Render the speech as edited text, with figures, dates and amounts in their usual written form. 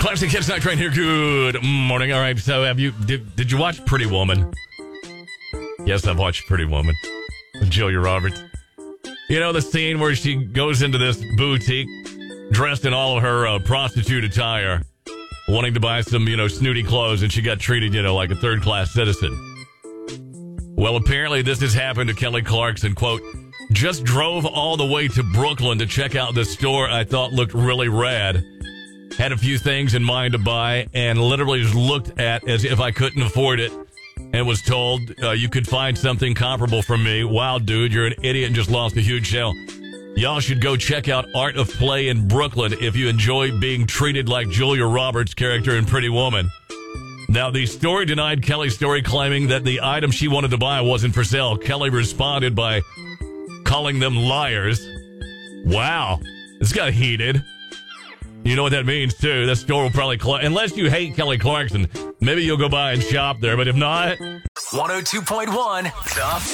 Classic Hits Night Train here. Good morning. All right, so did you watch Pretty Woman? Yes, I've watched Pretty Woman with Julia Roberts. You know the scene where she goes into this boutique dressed in all of her prostitute attire, wanting to buy some, snooty clothes, and she got treated, like a third-class citizen. Well, apparently this has happened to Kelly Clarkson. Quote, just drove all the way to Brooklyn to check out this store I thought looked really rad. Had a few things in mind to buy and literally just looked at as if I couldn't afford it and was told you could find something comparable from me. Wow, dude, you're an idiot and just lost a huge sale. Y'all should go check out Art of Play in Brooklyn if you enjoy being treated like Julia Roberts' character in Pretty Woman. Now, the store denied Kelly's story, claiming that the item she wanted to buy wasn't for sale. Kelly responded by calling them liars. Wow, this got heated. You know what that means, too. That store will probably close. Unless you hate Kelly Clarkson, maybe you'll go by and shop there. But if not... 102.1 The